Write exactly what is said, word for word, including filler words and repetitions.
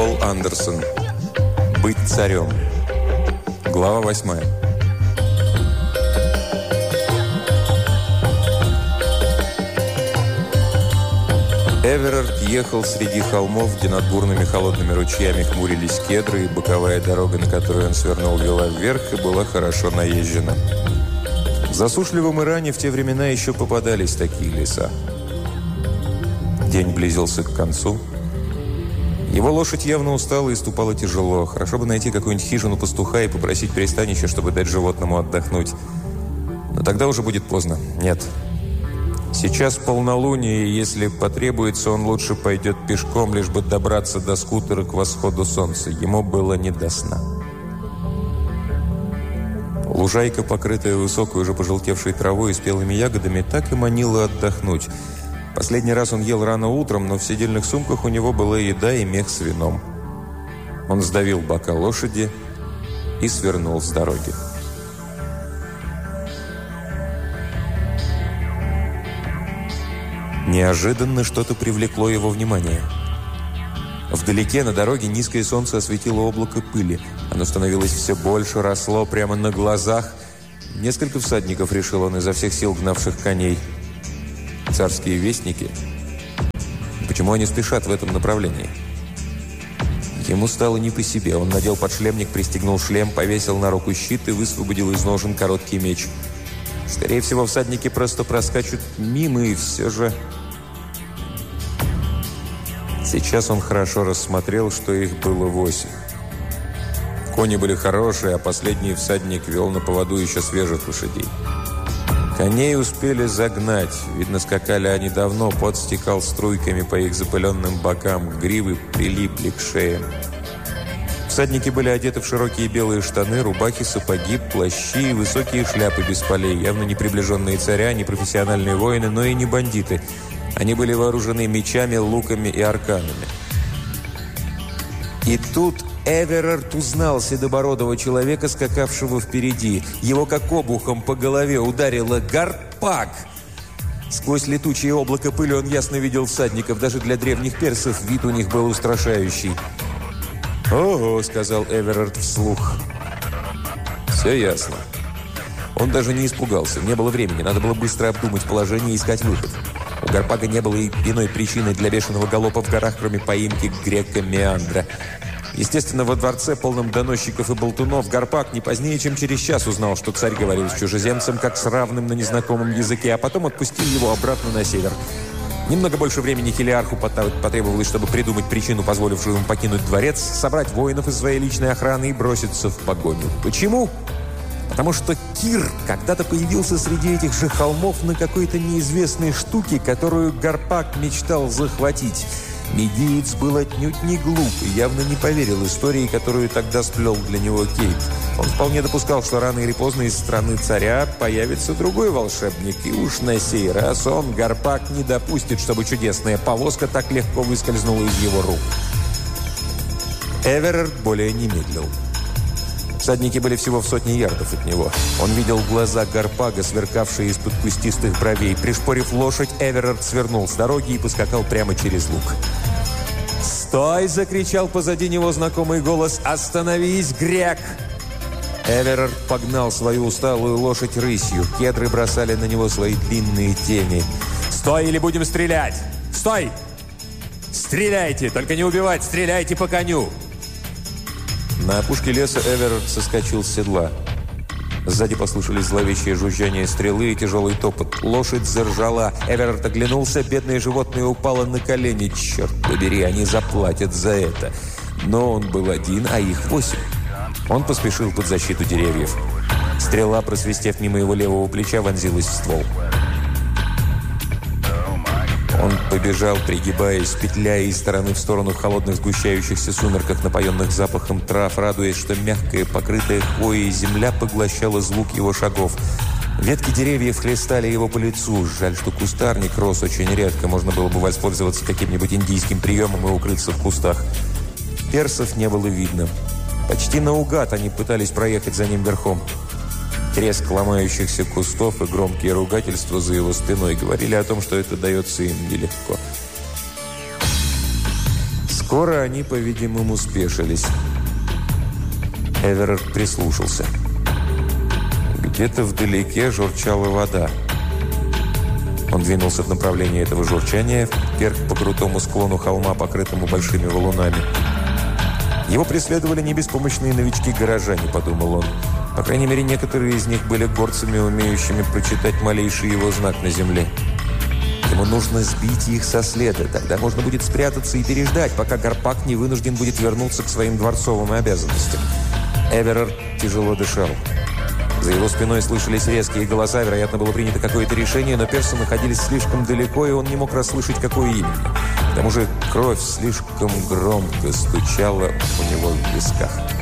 Пол Андерсон. «Быть царем». Глава восьмая. Эверард ехал среди холмов, где над бурными холодными ручьями хмурились кедры, и боковая дорога, на которую он свернул, вела вверх и была хорошо наезжена. В засушливом Иране в те времена еще попадались такие леса. День близился к концу. Его лошадь явно устала и ступала тяжело. Хорошо бы найти какую-нибудь хижину пастуха и попросить пристанища, чтобы дать животному отдохнуть. Но тогда уже будет поздно. Нет. Сейчас полнолуние, и если потребуется, он лучше пойдет пешком, лишь бы добраться до скутера к восходу солнца. Ему было не до сна. Лужайка, покрытая высокой, уже пожелтевшей травой и спелыми ягодами, так и манила отдохнуть. Последний раз он ел рано утром, но в седельных сумках у него была еда и мех с вином. Он сдавил бока лошади и свернул с дороги. Неожиданно что-то привлекло его внимание. Вдалеке на дороге низкое солнце осветило облако пыли. Оно становилось все больше, росло прямо на глазах. Несколько всадников, решил он, изо всех сил гнавших коней. Царские вестники? Почему они спешат в этом направлении? Ему стало не по себе. Он надел подшлемник, пристегнул шлем, повесил на руку щит и высвободил из ножен короткий меч. Скорее всего, всадники просто проскачут мимо, и все же... Сейчас он хорошо рассмотрел, что их было восемь. Кони были хорошие, а последний всадник вел на поводу еще свежих лошадей. Коней успели загнать. Видно, скакали они давно, пот стекал струйками по их запыленным бокам, гривы прилипли к шеям. Всадники были одеты в широкие белые штаны, рубахи, сапоги, плащи и высокие шляпы без полей. Явно не приближенные царя, не профессиональные воины, но и не бандиты. Они были вооружены мечами, луками и арканами. И тут Эверард узнал седобородого человека, скакавшего впереди. Его как обухом по голове ударило Гарпак. Сквозь летучее облако пыли он ясно видел всадников. Даже для древних персов вид у них был устрашающий. «Ого», — сказал Эверард вслух. «Все ясно». Он даже не испугался. Не было времени. Надо было быстро обдумать положение и искать выход. У Гарпага не было и иной причины для бешеного галопа в горах, кроме поимки грека Меандра. Естественно, во дворце, полном доносчиков и болтунов, Гарпаг не позднее, чем через час узнал, что царь говорил с чужеземцем, как с равным на незнакомом языке, а потом отпустил его обратно на север. Немного больше времени Хелиарху потребовалось, чтобы придумать причину, позволившую ему покинуть дворец, собрать воинов из своей личной охраны и броситься в погоню. Почему? Потому что Кир когда-то появился среди этих же холмов на какой-то неизвестной штуке, которую Гарпаг мечтал захватить. Медиец был отнюдь не глуп и явно не поверил истории, которую тогда сплел для него Кейт. Он вполне допускал, что рано или поздно из страны царя появится другой волшебник, и уж на сей раз он, Гарпаг, не допустит, чтобы чудесная повозка так легко выскользнула из его рук. Эверард более не медлил. Всадники были всего в сотне ярдов от него. Он видел глаза Гарпага, сверкавшие из-под кустистых бровей. Пришпорив лошадь, Эверард свернул с дороги и поскакал прямо через луг. «Стой!» – закричал позади него знакомый голос. «Остановись, грек!» Эверард погнал свою усталую лошадь рысью. Кедры бросали на него свои длинные тени. «Стой, или будем стрелять! Стой! Стреляйте! Только не убивать! Стреляйте по коню!» На опушке леса Эверард соскочил с седла. Сзади послышались зловещие жужжание стрелы и тяжелый топот. Лошадь заржала. Эверард оглянулся. Бедное животное упало на колени. Черт побери, они заплатят за это. Но он был один, а их восемь. Он поспешил под защиту деревьев. Стрела, просвистев мимо его левого плеча, вонзилась в ствол. Он побежал, пригибаясь, петляя из стороны в сторону в холодных сгущающихся сумерках, напоенных запахом трав, радуясь, что мягкая, покрытая хвоей земля поглощала звук его шагов. Ветки деревьев хлестали его по лицу. Жаль, что кустарник рос очень редко. Можно было бы воспользоваться каким-нибудь индийским приемом и укрыться в кустах. Персов не было видно. Почти наугад они пытались проехать за ним верхом. Треск ломающихся кустов и громкие ругательства за его спиной говорили о том, что это дается им нелегко. Скоро они, по-видимому, спешились. Эверард прислушался. Где-то вдалеке журчала вода. Он двинулся в направлении этого журчания, вверх по крутому склону холма, покрытому большими валунами. Его преследовали не беспомощные новички-горожане, подумал он. По крайней мере, некоторые из них были горцами, умеющими прочитать малейший его знак на земле. Ему нужно сбить их со следа. Тогда можно будет спрятаться и переждать, пока Гарпак не вынужден будет вернуться к своим дворцовым обязанностям. Эверард тяжело дышал. За его спиной слышались резкие голоса, вероятно, было принято какое-то решение, но персы находились слишком далеко, и он не мог расслышать, какое именно. К тому же кровь слишком громко стучала у него в висках.